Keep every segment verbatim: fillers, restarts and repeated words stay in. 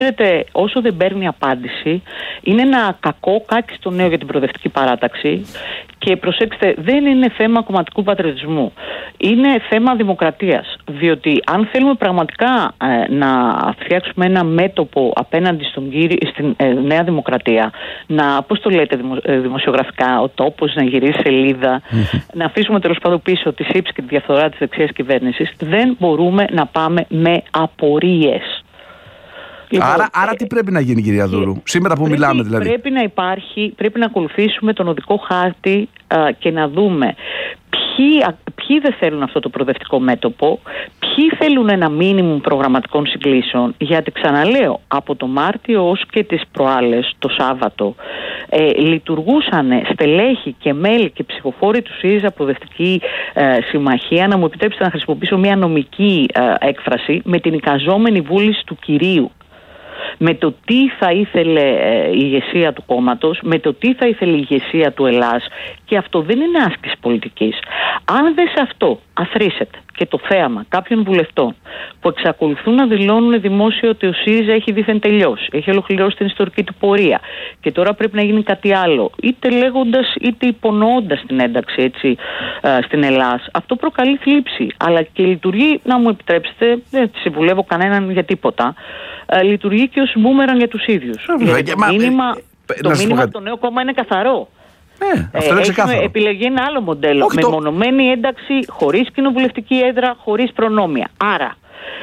ξέρετε, όσο δεν παίρνει απάντηση, είναι ένα κακό κάτι στο νέο για την προοδευτική παράταξη. Και προσέξτε, δεν είναι θέμα κομματικού πατριωτισμού. Είναι θέμα δημοκρατίας. Διότι αν θέλουμε πραγματικά ε, να φτιάξουμε ένα μέτωπο απέναντι στον κύριο, στην ε, Νέα Δημοκρατία, να, πώς το λέτε δημο, ε, δημοσιογραφικά, ο τόπος να γυρίσει σελίδα, mm-hmm. να αφήσουμε τέλος πάντων πίσω τη σύψη και τη διαφθορά της δεξιάς κυβέρνησης, δεν μπορούμε να πάμε με απορίες. Λοιπόν, άρα, άρα τι πρέπει να γίνει, κυρία Δούρου, σήμερα που πρέπει, μιλάμε δηλαδή? Πρέπει να υπάρχει, πρέπει να ακολουθήσουμε τον οδικό χάρτη α, και να δούμε ποιοι, α, ποιοι δεν θέλουν αυτό το προοδευτικό μέτωπο, ποιοι θέλουν ένα μίνιμουμ προγραμματικών συγκλήσεων, γιατί ξαναλέω, από το Μάρτιο ως και τις προάλλες, το Σάββατο, ε, λειτουργούσαν στελέχη και μέλη και ψηφοφόροι του ΣΥΡΙΖΑ Προοδευτική ε, Συμμαχία, να μου επιτρέψετε να χρησιμοποιήσω μια νομική ε, έκφραση, με την εικαζόμενη βούληση του κυρίου. Με το τι θα ήθελε η ηγεσία του κόμματος, με το τι θα ήθελε η ηγεσία του Ελλάς, και αυτό δεν είναι άσκηση πολιτικής. Αν δεν σε αυτό αθροίσετε και το θέαμα κάποιων βουλευτών που εξακολουθούν να δηλώνουν δημόσιο ότι ο ΣΥΡΙΖΑ έχει δήθεν τελειώσει, έχει ολοκληρώσει την ιστορική του πορεία και τώρα πρέπει να γίνει κάτι άλλο, είτε λέγοντας είτε υπονοώντας την ένταξη έτσι, στην Ελλάδα, αυτό προκαλεί θλίψη. Αλλά και λειτουργεί, να μου επιτρέψετε, δεν συμβουλεύω κανέναν για τίποτα, λειτουργεί και ως μπούμεραν για τους ίδιους. Ε, το μα, μήνυμα, ε, το μήνυμα πω... από το νέο κόμμα είναι καθαρό. Ε, αυτό είναι ξεκάθαρο. Έχουμε επιλεγεί ένα άλλο μοντέλο. Όχι, μεμονωμένη το... ένταξη, χωρίς κοινοβουλευτική έδρα, χωρίς προνόμια. Άρα,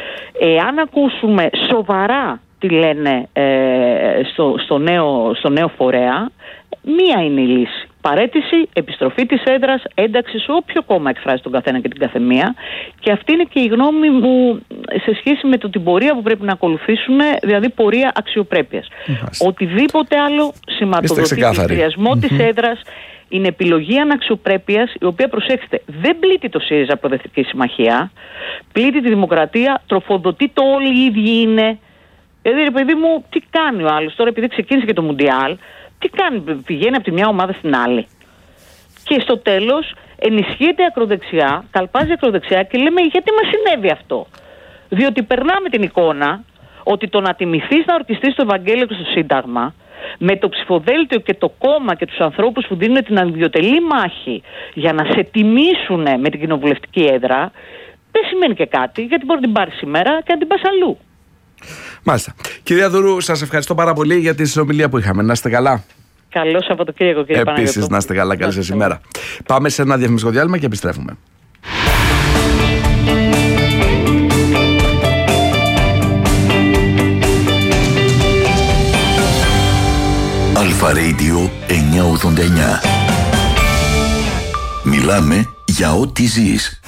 εάν ακούσουμε σοβαρά τι λένε ε, στο, στο, νέο, στο νέο φορέα, μία είναι η λύση. Παραίτηση, επιστροφή της έδρας, ένταξη σε όποιο κόμμα εκφράζει τον καθένα και την καθεμία. Και αυτή είναι και η γνώμη μου σε σχέση με το την πορεία που πρέπει να ακολουθήσουμε, δηλαδή πορεία αξιοπρέπειας. Mm-hmm. Οτιδήποτε άλλο σηματοδοτεί τον πληστηριασμό mm-hmm. της έδρας είναι επιλογή αναξιοπρέπειας, η οποία, προσέξτε, δεν πλήττει το ΣΥΡΙΖΑ Προοδευτική Συμμαχία, πλήττει τη δημοκρατία, τροφοδοτεί το όλοι οι ίδιοι είναι. Δηλαδή, ρε παιδί μου, τι κάνει ο άλλος τώρα, επειδή ξεκίνησε και το Μουντιάλ, τι κάνει, πηγαίνει από τη μια ομάδα στην άλλη. Και στο τέλος ενισχύεται ακροδεξιά, καλπάζει ακροδεξιά και λέμε γιατί μας συνέβη αυτό. Διότι περνάμε την εικόνα ότι το να τιμηθείς να ορκιστείς το Ευαγγέλιο και στο Σύνταγμα, με το ψηφοδέλτιο και το κόμμα και τους ανθρώπους που δίνουν την ανιδιοτελή μάχη για να σε τιμήσουν με την κοινοβουλευτική έδρα, δεν σημαίνει και κάτι, γιατί μπορεί να την πάρεις σήμερα και να την πας αλλού. Μάλιστα. Κυρία Δούρου, σας ευχαριστώ πάρα πολύ για τη συνομιλία που είχαμε. Να είστε καλά. Καλό Σαββατοκύριακο, κύριε Παναγιώτου. Επίσης, να είστε καλά. Καλή σας ημέρα. Πάμε σε ένα διαφημιστικό διάλειμμα και επιστρέφουμε. Αλφα Radio εννιακόσια ογδόντα εννιά. Μιλάμε για ό,τι ζεις.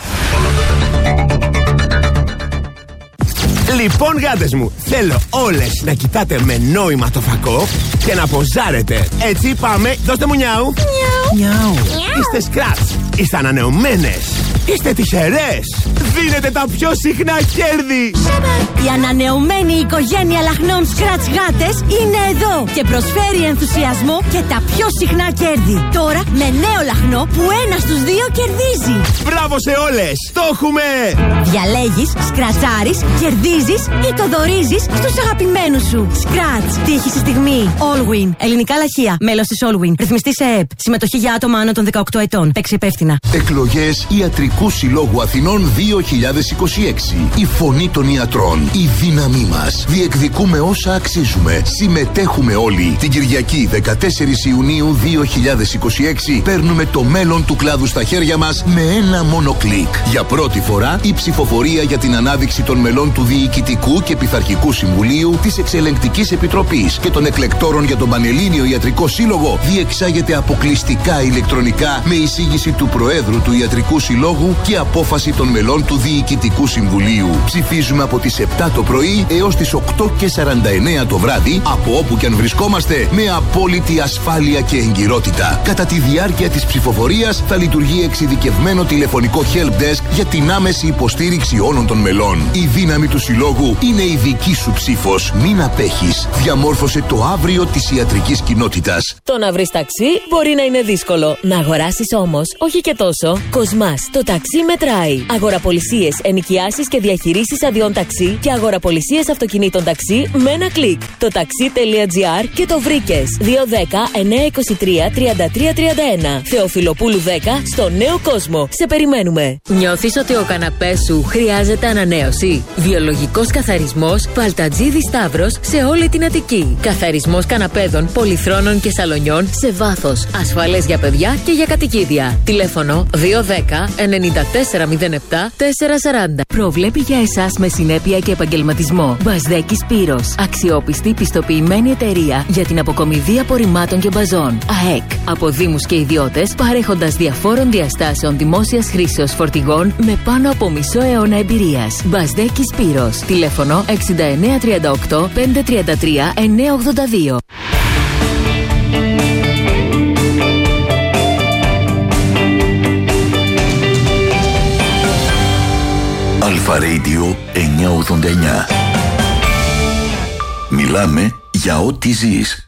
Λοιπόν, γάτες μου, θέλω όλες να κοιτάτε με νόημα το φακό και να ποζάρετε. Έτσι πάμε, δώστε μου νιάου. Νιάου. Είστε σκράτς, είστε ανανεωμένες, είστε τυχερές. Δίνετε τα πιο συχνά κέρδη. Η ανανεωμένη οικογένεια λαχνών Scratch γάτες είναι εδώ και προσφέρει ενθουσιασμό και τα πιο συχνά κέρδη. Τώρα με νέο λαχνό που ένα στους δύο κερδίζει. Μπράβο σε όλες, το έχουμε! Διαλέγεις, σκρατσάρεις, κερδίζεις ή το δωρίζεις στους αγαπημένους σου. Scratch, τύχη στη στιγμή. Allwin, ελληνικά λαχεία, μέλος της Allwin. Ρυθμιστή σε ΕΕΠ. Συμμετοχή για άτομα άνω των δεκαοκτώ ετών. Παίξει υπεύθυνα. Εκλογές Ιατρικού Συλλόγου Αθηνών δύο χιλιάδες είκοσι έξι. Η φωνή των ιατρών. Η δύναμή μας. Διεκδικούμε όσα αξίζουμε. Συμμετέχουμε όλοι. Την Κυριακή δεκατέσσερις Ιουνίου δύο χιλιάδες είκοσι έξι παίρνουμε το μέλλον του κλάδου στα χέρια μας με ένα μόνο κλικ. Για πρώτη φορά η ψηφοφορία για την ανάδειξη των μελών του Διοικητικού και Πειθαρχικού Συμβουλίου, της Εξελεγκτικής Επιτροπής και των εκλεκτόρων για τον Πανελλήνιο Ιατρικό Σύλλογο διεξάγεται αποκλειστικά ηλεκτρονικά με εισήγηση του Προέδρου του Ιατρικού Συλλόγου και απόφαση των μελών του Διοικητικού Συμβουλίου. Ψηφίζουμε από τις επτά το πρωί έως τις οκτώ και σαράντα εννέα το βράδυ, από όπου και αν βρισκόμαστε, με απόλυτη ασφάλεια και εγκυρότητα. Κατά τη διάρκεια της ψηφοφορίας θα λειτουργεί εξειδικευμένο τηλεφωνικό help desk για την άμεση υποστήριξη όλων των μελών. Η δύναμη του Συλλόγου είναι η δική σου ψήφος. Μην απέχεις. Διαμόρφωσε το αύριο της ιατρικής κοινότητας. Το να βρεις ταξί μπορεί να είναι δύσκολο. Να αγοράσεις όμως όχι και τόσο. Κοσμάς, το ταξί μετράει. Αγοραπολισίες, ενοικιάσεις και διαχειρήσεις αδειών ταξί και αγοραπολισίες αυτοκινήτων ταξί με ένα κλικ. Το taxi.gr και το βρήκες. δύο δέκα εννιακόσια είκοσι τρία τριάντα τρία τριάντα ένα. Θεοφιλοπούλου δέκα στο Νέο Κόσμο. Σε περιμένουμε. Νιώθεις ότι ο καναπές σου χρειάζεται ανανέωση? Βιολογικός καθαρισμός Παλτατζίδη Σταύρος σε όλη την Αττική. Καθαρισμός καναπέδων, πολυθρόνων και σαλονιών σε βάθος. Ασφαλές για παιδιά και για κατοικίδια. Τηλέφωνο δύο δέκα ενενήντα τέσσερα μηδέν επτά τετρακόσια σαράντα. Προβλέπει για εσάς με συνέπεια και επαγγελματισμό. Μπασδέκη Σπύρος. Αξιόπιστη πιστοποιημένη εταιρεία για την αποκομιδή απορριμμάτων και μπαζών. ΑΕΚ. Από δήμους και ιδιώτες, παρέχοντας διαφόρων διαστάσεων δημόσιας χρήσεως φορτηγών με πάνω από μισό αιώνα εμπειρίας. Μπασδέκη Σπύρος. Τηλέφωνο εξήντα εννέα τριάντα οκτώ πεντακόσια τριάντα τρία εννιακόσια ογδόντα δύο. Αλφα Radio εννιακόσια ογδόντα εννιά. Μιλάμε για ό,τι ζεις.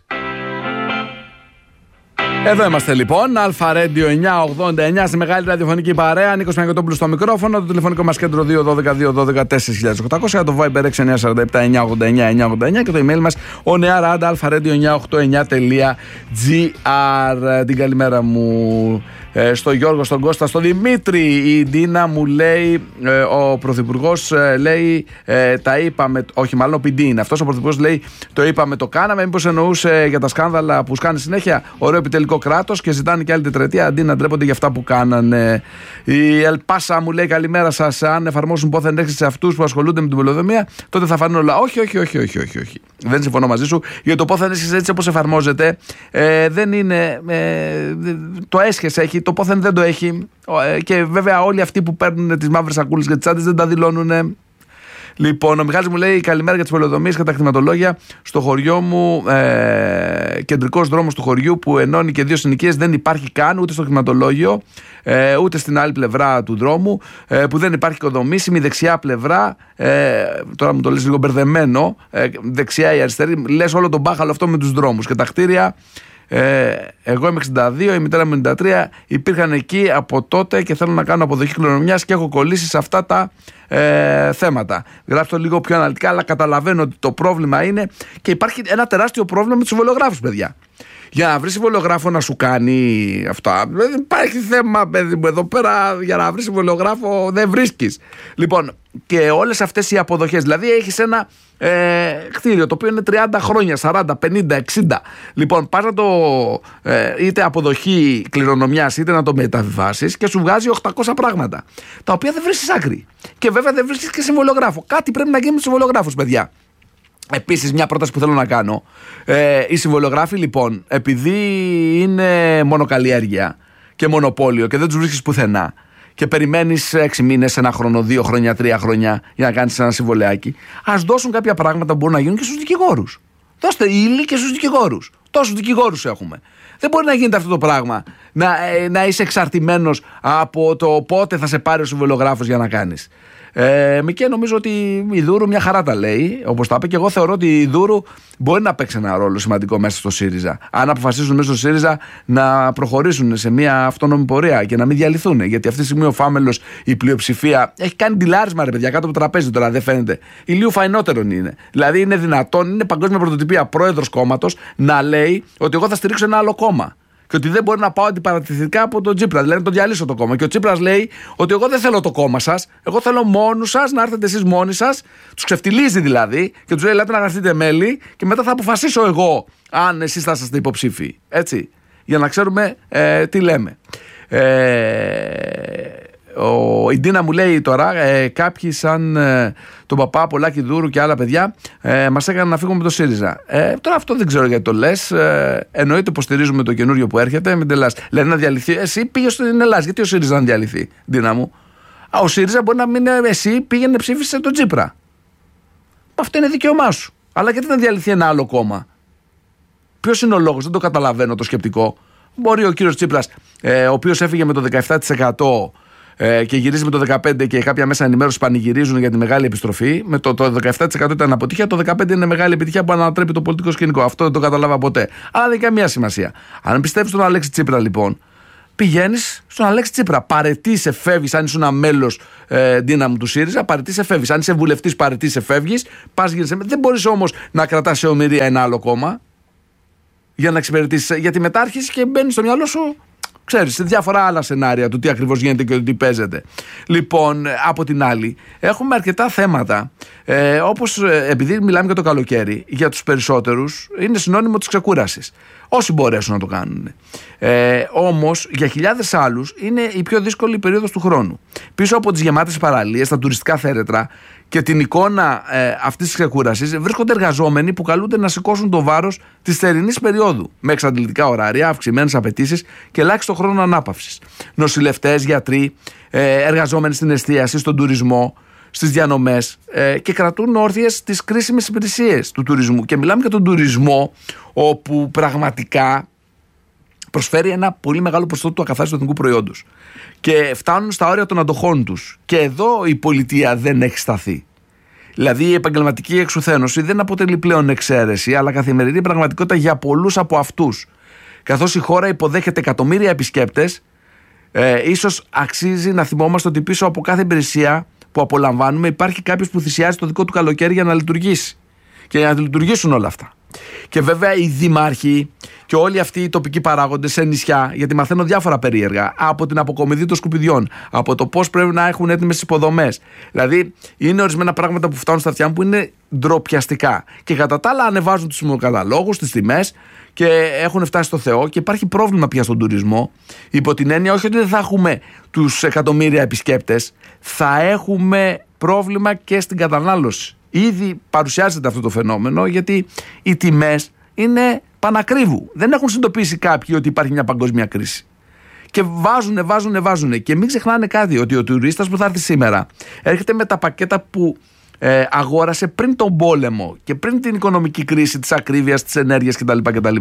Εδώ είμαστε λοιπόν, Αλφα Radio εννιακόσια ογδόντα εννιά, στη μεγάλη ραδιοφωνική παρέα. Νίκος Μιαγωτόπουλος στο μικρόφωνο, το τηλεφωνικό μας κέντρο δύο δώδεκα δύο δώδεκα τέσσερα χιλιάδες οκτακόσια, το Viber έξι εννιά τέσσερα επτά εννιακόσια ογδόντα εννιά εννιακόσια ογδόντα εννιά και το email μας onearanda αλφα-radio εννιακόσια ογδόντα εννιά τελεία τζι αρ. Την καλημέρα μου ε, στο Γιώργο, στον Κώστα, στον Δημήτρη. Η Ντίνα μου λέει, ε, ο Πρωθυπουργός ε, λέει, ε, τα είπαμε, όχι μάλλον ο Πιντή είναι αυτός, ο Πρωθυπουργός λέει, το είπαμε, το κάναμε. Μήπως εννοούσε για τα σκάνδαλα που σκάνε συνέχεια? Ωραίο επιτελικό κράτος και ζητάνε και άλλη τετραετία αντί να ντρέπονται για αυτά που κάνανε. Η Ελπάσα μου λέει, καλημέρα σας. Αν εφαρμόσουν πόθεν έξι σε αυτούς που ασχολούνται με την πολεοδομία, τότε θα φανούν όλα. Όχι, όχι, όχι, όχι, όχι, όχι. Δεν συμφωνώ μαζί σου, γιατί το πόθεν έσχεσαι έτσι όπως εφαρμόζεται ε, δεν είναι. Ε, το έσχεσαι έχει, το πόθεν δεν το έχει. Ε, και βέβαια όλοι αυτοί που παίρνουν τις μαύρες σακούλες και τις τσάντες δεν τα δηλώνουν. Λοιπόν, ο Μιχάλης μου λέει, καλημέρα για τις πολεοδομίες και τα κτηματολόγια. Στο χωριό μου, ε, κεντρικός δρόμος του χωριού που ενώνει και δύο συνοικίες δεν υπάρχει καν ούτε στο κτηματολόγιο, ε, ούτε στην άλλη πλευρά του δρόμου, ε, που δεν υπάρχει οικοδομήσιμη. Δεξιά πλευρά, ε, τώρα μου το λες λίγο μπερδεμένο, ε, δεξιά ή αριστερή, λες όλο τον μπάχαλο αυτό με τους δρόμους και τα κτίρια. Ε, εγώ είμαι εξήντα δύο, η μητέρα μου ενενήντα τρία, υπήρχαν εκεί από τότε και θέλω να κάνω αποδοχή κληρονομιάς και έχω κολλήσει σε αυτά τα ε, θέματα. Γράψτε το λίγο πιο αναλυτικά, αλλά καταλαβαίνω ότι το πρόβλημα είναι και υπάρχει ένα τεράστιο πρόβλημα με τους συμβολογράφους, παιδιά. Για να βρεις συμβολογράφο να σου κάνει αυτά, δεν υπάρχει θέμα, παιδί μου, εδώ πέρα για να βρεις συμβολογράφο δεν βρίσκεις. Λοιπόν, και όλες αυτές οι αποδοχές, δηλαδή έχεις ένα ε, κτίριο το οποίο είναι τριάντα χρόνια, σαράντα, πενήντα, εξήντα. Λοιπόν, πας να το ε, είτε αποδοχή κληρονομιάς είτε να το μεταβιβάσεις και σου βγάζει οκτακόσια πράγματα, τα οποία δεν βρίσκεις άκρη. Και βέβαια δεν βρίσκεις και συμβολογράφο. Κάτι πρέπει να γίνει με τους συμβολογράφους, παιδιά. Επίσης, μια πρόταση που θέλω να κάνω. Ε, οι συμβολογράφοι, λοιπόν, επειδή είναι μονοκαλλιέργεια και μονοπόλιο και δεν τους βρίσκεις πουθενά και περιμένεις έξι μήνες, ένα χρόνο, δύο χρόνια, τρία χρόνια για να κάνεις ένα συμβολεάκι, ας δώσουν κάποια πράγματα που μπορούν να γίνουν και στους δικηγόρους. Δώστε ύλη και στους δικηγόρους. Τόσους δικηγόρους έχουμε. Δεν μπορεί να γίνεται αυτό το πράγμα. Να, ε, να είσαι εξαρτημένος από το πότε θα σε πάρει ο συμβολογράφος για να κάνεις. Ε, και νομίζω ότι η Δούρου μια χαρά τα λέει, όπως τα είπε, και εγώ θεωρώ ότι η Δούρου μπορεί να παίξει ένα ρόλο σημαντικό μέσα στο ΣΥΡΙΖΑ. Αν αποφασίσουν μέσα στο ΣΥΡΙΖΑ να προχωρήσουν σε μια αυτόνομη πορεία και να μην διαλυθούν. Γιατί αυτή τη στιγμή ο Φάμελος, η πλειοψηφία, έχει κάνει τυλάρισμα, ρε παιδιά, κάτω από το τραπέζι τώρα, δεν φαίνεται. Ηλίου φαϊνότερον είναι. Δηλαδή είναι δυνατόν, είναι παγκόσμια πρωτοτυπία πρόεδρος κόμματος να λέει ότι εγώ θα στηρίξω ένα άλλο κόμμα. Και ότι δεν μπορεί να πάω αντιπαρατηθητικά από τον Τσίπρα. Δηλαδή να τον διαλύσω το κόμμα. Και ο Τσίπρας λέει ότι εγώ δεν θέλω το κόμμα σας. Εγώ θέλω μόνους σας να έρθετε εσείς μόνοι σας. Τους ξεφτιλίζει δηλαδή. Και τους λέει: ελάτε να γραφτείτε μέλη. Και μετά θα αποφασίσω εγώ αν εσείς θα είστε υποψήφοι. Έτσι. Για να ξέρουμε ε, τι λέμε. Ε, Ο, η Ντίνα μου λέει τώρα, ε, κάποιοι σαν ε, τον παπά Πολάκη Δούρου και άλλα παιδιά ε, μας έκαναν να φύγουμε με το ΣΥΡΙΖΑ. Ε, τώρα αυτό δεν ξέρω γιατί το λες. Ε, εννοείται πως στηρίζουμε το καινούριο που έρχεται. Μην τελάς. Λένε να διαλυθεί. Εσύ πήγε στην Ελλάδα. Γιατί ο ΣΥΡΙΖΑ να διαλυθεί, Ντίνα μου? Α, ο ΣΥΡΙΖΑ μπορεί να μην. Εσύ πήγαινε ψήφισε τον Τσίπρα. Αυτό είναι δικαίωμά σου. Αλλά γιατί να διαλυθεί ένα άλλο κόμμα? Ποιος είναι ο λόγος? Δεν το καταλαβαίνω το σκεπτικό. Μπορεί ο κύριος Τσίπρας, ε, ο οποίος έφυγε με το δεκαεπτά τοις εκατό. Και γυρίζει με το δεκαπέντε τοις εκατό και κάποια μέσα ενημέρωση πανηγυρίζουν για τη μεγάλη επιστροφή. Με το, το δεκαεπτά τοις εκατό ήταν αποτυχία, το δεκαπέντε τοις εκατό είναι μεγάλη επιτυχία που ανατρέπει το πολιτικό σκηνικό. Αυτό δεν το καταλάβα ποτέ. Αλλά δεν έχει καμία σημασία. Αν πιστεύεις τον Αλέξη Τσίπρα, λοιπόν, πηγαίνεις στον Αλέξη Τσίπρα. Παρετείσαι, φεύγεις. Αν ήσουν ένα μέλος ε, δύναμη του ΣΥΡΙΖΑ, παρετείσαι, φεύγεις. Αν είσαι βουλευτής, παρετείσαι, φεύγεις. Πας, γίνεσαι. Δεν μπορείς όμως να κρατάς σε ομηρία ένα άλλο κόμμα για να εξυπηρετήσεις. Γιατί μετά άρχισεις και μπαίνεις στο μυαλό σου, ξέρεις, σε διάφορα άλλα σενάρια του τι ακριβώς γίνεται και το τι παίζεται. Λοιπόν, από την άλλη, έχουμε αρκετά θέματα. Ε, όπως ε, επειδή μιλάμε για το καλοκαίρι, για τους περισσότερους είναι συνώνυμο της ξεκούρασης. Όσοι μπορέσουν να το κάνουν. Ε, όμως, για χιλιάδες άλλους είναι η πιο δύσκολη περίοδος του χρόνου. Πίσω από τις γεμάτες παραλίες, τα τουριστικά θέρετρα και την εικόνα ε, αυτής της ξεκούρασης βρίσκονται εργαζόμενοι που καλούνται να σηκώσουν το βάρος της θερινής περίοδου με εξαντλητικά ωράρια, αυξημένες απαιτήσεις και ελάχιστο χρόνο ανάπαυσης. Νοσηλευτές, γιατροί, ε, εργαζόμενοι στην εστίαση, στον τουρισμό, στις διανομές ε, και κρατούν όρθιες τις κρίσιμες υπηρεσίες του τουρισμού. Και μιλάμε για τον τουρισμό, όπου πραγματικά προσφέρει ένα πολύ μεγάλο ποσοστό του ακαθάριστου εθνικού προϊόντος. Και φτάνουν στα όρια των αντοχών τους. Και εδώ η πολιτεία δεν έχει σταθεί. Δηλαδή η επαγγελματική εξουθένωση δεν αποτελεί πλέον εξαίρεση, αλλά καθημερινή πραγματικότητα για πολλούς από αυτούς. Καθώς η χώρα υποδέχεται εκατομμύρια επισκέπτες, ε, ίσως αξίζει να θυμόμαστε ότι πίσω από κάθε υπηρεσία που απολαμβάνουμε υπάρχει κάποιος που θυσιάζει το δικό του καλοκαίρι για να λειτουργήσει και για να λειτουργήσουν όλα αυτά. Και βέβαια οι δήμαρχοι και όλοι αυτοί οι τοπικοί παράγοντες σε νησιά, γιατί μαθαίνω διάφορα περίεργα, από την αποκομιδή των σκουπιδιών, από το πώς πρέπει να έχουν έτοιμες τις υποδομές. Δηλαδή είναι ορισμένα πράγματα που φτάνουν στα αυτιά μου που είναι ντροπιαστικά. Και κατά τα άλλα ανεβάζουν τους καταλόγους, τις τιμές και έχουν φτάσει στο Θεό και υπάρχει πρόβλημα πια στον τουρισμό. Υπό την έννοια όχι ότι δεν θα έχουμε τους εκατομμύρια επισκέπτες, θα έχουμε πρόβλημα και στην κατανάλωση. Ήδη παρουσιάζεται αυτό το φαινόμενο γιατί οι τιμές είναι πανακρίβου. Δεν έχουν συνειδητοποιήσει κάποιοι ότι υπάρχει μια παγκόσμια κρίση. Και βάζουνε, βάζουνε, βάζουνε. Και μην ξεχνάνε κάτι, ότι ο τουρίστας που θα έρθει σήμερα έρχεται με τα πακέτα που ε, αγόρασε πριν τον πόλεμο και πριν την οικονομική κρίση της ακρίβειας, της ενέργειας κτλ. κτλ.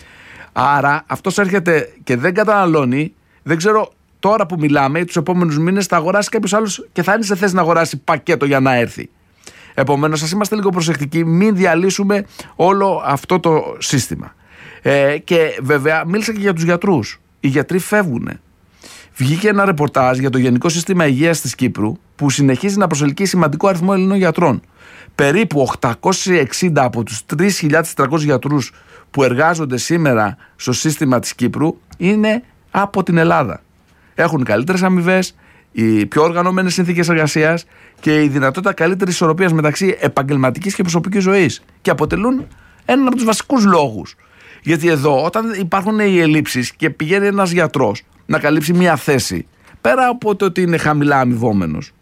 Άρα αυτός έρχεται και δεν καταναλώνει. Δεν ξέρω τώρα που μιλάμε ή τους επόμενους μήνες θα αγοράσει κάποιος άλλος και θα είναι σε θέση να αγοράσει πακέτο για να έρθει. Επομένως, ας είμαστε λίγο προσεκτικοί, μην διαλύσουμε όλο αυτό το σύστημα. Ε, και βέβαια, μίλησα και για τους γιατρούς. Οι γιατροί φεύγουν. Βγήκε ένα ρεπορτάζ για το Γενικό Σύστημα Υγείας της Κύπρου που συνεχίζει να προσελκύει σημαντικό αριθμό Ελλήνων γιατρών. Περίπου οκτακόσιοι εξήντα από τους τρεις χιλιάδες τετρακόσιους γιατρούς που εργάζονται σήμερα στο σύστημα της Κύπρου είναι από την Ελλάδα. Έχουν καλύτερες αμοιβές, οι πιο οργανωμένες συνθήκες εργασίας και η δυνατότητα καλύτερης ισορροπίας μεταξύ επαγγελματικής και προσωπικής ζωής. Και αποτελούν έναν από τους βασικούς λόγους. Γιατί εδώ, όταν υπάρχουν οι ελλείψεις και πηγαίνει ένας γιατρός να καλύψει μια θέση, πέρα από το ότι είναι χαμηλά αμοιβόμενος,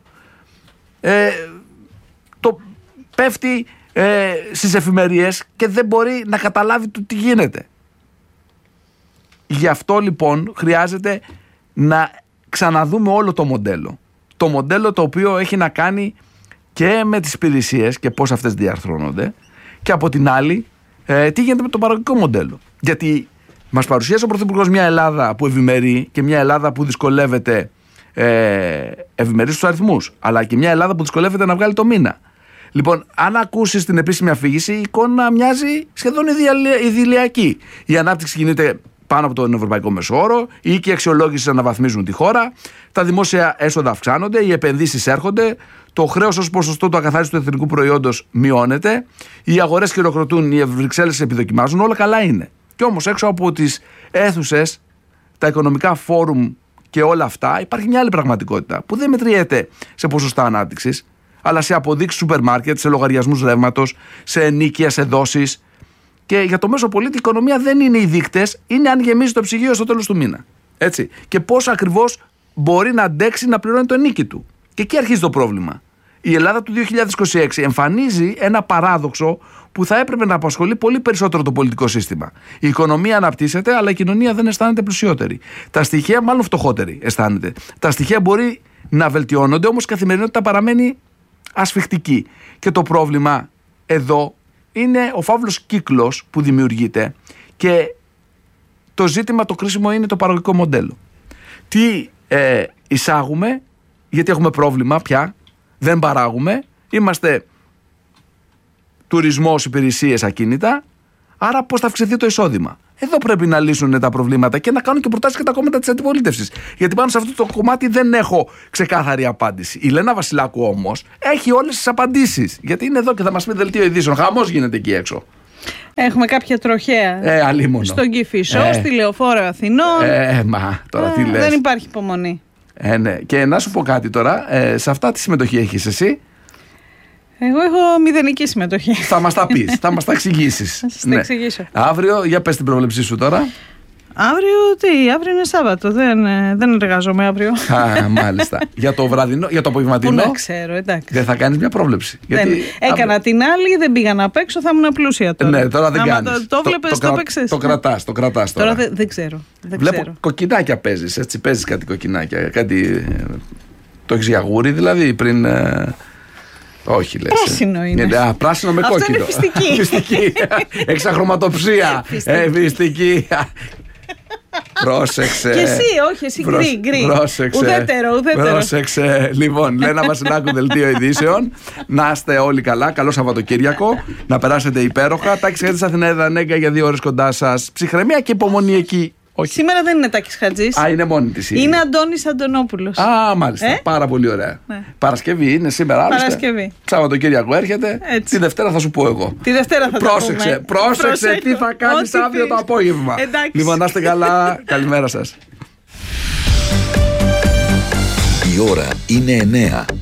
ε, το πέφτει ε, στις εφημερίες και δεν μπορεί να καταλάβει το τι γίνεται. Γι' αυτό λοιπόν χρειάζεται να ξαναδούμε όλο το μοντέλο. Το μοντέλο το οποίο έχει να κάνει και με τις υπηρεσίες και πώς αυτές διαρθρώνονται και από την άλλη ε, τι γίνεται με το παραγωγικό μοντέλο. Γιατί μας παρουσίασε ο Πρωθυπουργός μια Ελλάδα που ευημερεί και μια Ελλάδα που δυσκολεύεται, ε, ευημερεί στους αριθμούς, αλλά και μια Ελλάδα που δυσκολεύεται να βγάλει το μήνα. Λοιπόν, αν ακούσεις την επίσημη αφήγηση, η εικόνα μοιάζει σχεδόν ιδηλιακή. Η ανάπτυξη γίνεται πάνω από τον ευρωπαϊκό μεσόωρο, οι οίκοι αξιολόγησης αναβαθμίζουν τη χώρα, τα δημόσια έσοδα αυξάνονται, οι επενδύσεις έρχονται, το χρέος ως ποσοστό του ακαθάριστου εθνικού προϊόντος μειώνεται, οι αγορές χειροκροτούν, οι Βρυξέλλες επιδοκιμάζουν, όλα καλά είναι. Κι όμως έξω από τις αίθουσες, τα οικονομικά φόρουμ και όλα αυτά, υπάρχει μια άλλη πραγματικότητα που δεν μετριέται σε ποσοστά ανάπτυξης, αλλά σε αποδείξεις σούπερ μάρκετ, σε λογαριασμούς ρεύματος, σε ενοίκια, σε δόσεις. Και για το μέσο πολίτη η οικονομία δεν είναι οι δείκτες, είναι αν γεμίζει το ψυγείο στο τέλος του μήνα. Έτσι. Και πώς ακριβώς μπορεί να αντέξει να πληρώνει το ενίκη του. Και εκεί αρχίζει το πρόβλημα. Η Ελλάδα του δύο χιλιάδες είκοσι έξι εμφανίζει ένα παράδοξο που θα έπρεπε να απασχολεί πολύ περισσότερο το πολιτικό σύστημα. Η οικονομία αναπτύσσεται, αλλά η κοινωνία δεν αισθάνεται πλουσιότερη. Τα στοιχεία, μάλλον φτωχότερη αισθάνεται. Τα στοιχεία μπορεί να βελτιώνονται, όμως η καθημερινότητα παραμένει ασφιχτική. Και το πρόβλημα εδώ είναι ο φαύλος κύκλος που δημιουργείται και το ζήτημα το κρίσιμο είναι το παραγωγικό μοντέλο. Τι ε, εισάγουμε, γιατί έχουμε πρόβλημα πια, δεν παράγουμε, είμαστε τουρισμός, υπηρεσίες, ακίνητα, άρα πώς θα αυξηθεί το εισόδημα. Εδώ πρέπει να λύσουν τα προβλήματα και να κάνουν και προτάσεις και τα κόμματα της αντιπολίτευσης. Γιατί πάνω σε αυτό το κομμάτι δεν έχω ξεκάθαρη απάντηση. Η Λένα Βασιλάκου όμως έχει όλες τις απαντήσεις. Γιατί είναι εδώ και θα μας πει δελτίο ειδήσεων. Χαμός γίνεται εκεί έξω. Έχουμε κάποια τροχέα ε, αλίμονο. στον Κηφισό, ε, στη Λεωφόρο Αθηνών. Ε, μα τώρα ε, τι λες. Δεν υπάρχει υπομονή. Ε, ναι. Και να σου πω κάτι τώρα, ε, σε αυτά τι συμμετοχή έχεις εσύ? Εγώ έχω μηδενική συμμετοχή. Θα μας τα πεις, θα μας τα εξηγήσεις. Θα σας τα εξηγήσω. Αύριο, για πες την πρόβλεψή σου τώρα. Αύριο τι, αύριο είναι Σάββατο, δεν, δεν εργάζομαι αύριο. Α, μάλιστα. Για το βραδινό, για το απογευματινό. Πού να ξέρω, εντάξει. Δεν θα κάνεις μια πρόβλεψη. Δεν, γιατί έκανα αύριο... την άλλη, δεν πήγα να παίξω, θα ήμουν πλούσια τώρα. Ναι, τώρα δεν κάνεις. Το, το βλέπεις, το, το, το παίξες. Το κρατάς, το κρατάς τώρα. Τώρα δεν, δεν ξέρω. Δεν Βλέπω ξέρω. κοκκινάκια παίζεις, έτσι, παίζεις κάτι κοκκινάκια. Κάτι... Το έχεις για γούρι δηλαδή πριν... Όχι, λες. Πράσινο είναι. Α, πράσινο με κόκκινο. Αυτό είναι φυστική. Φυστική. Έχεις αχρωματοψία. Ε, φυστική. Πρόσεξε. Και εσύ, όχι, εσύ γκρι, γκρι. Πρόσεξε. Ουδέτερο, ουδέτερο. Πρόσεξε. Λοιπόν, Λένα Βασιλάκου, δελτίο ειδήσεων. Να είστε όλοι καλά. Καλό Σαββατοκύριακο. Να περάσετε υπέροχα. Τάκης Χατζής, Αθηνά Δανέγκα για δύο ώρες κοντά σας. Ψυχραιμία και υπομονή εκεί. Όχι. Σήμερα δεν είναι Τάκης Χατζής. Α, είναι μόνη της. Είναι Αντώνης Αντωνόπουλος. Α, μάλιστα. Ε? Πάρα πολύ ωραία. Ναι. Παρασκευή είναι σήμερα. Παρασκευή. Σαββατοκύριακο έρχεται. Έτσι. Τη Δευτέρα θα σου πω εγώ. Τη Δευτέρα θα πρόσεξε, τα πούμε. Πρόσεξε, πρόσεξε τι θα κάνεις αύριο το απόγευμα. Εντάξει. Λοιπόν, να είστε καλά. Καλημέρα σας. Η ώρα είναι εννέα.